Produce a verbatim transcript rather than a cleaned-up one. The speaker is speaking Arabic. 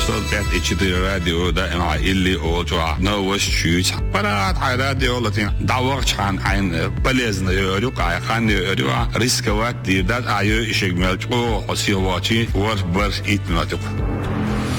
صوت اتش دي راديو دائما اللي اوجوا نوش شوش برات على راديو لاتين دعوة عن عن بلزنا يروق عن يروق ريسكوات دي دات ايو اشغال او حسيواتي ور بر ايتناتو